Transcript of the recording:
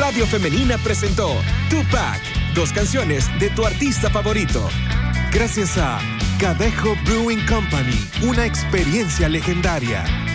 Radio Femenina presentó Tupac, 2 canciones de tu artista favorito. Gracias a Cadejo Brewing Company, una experiencia legendaria.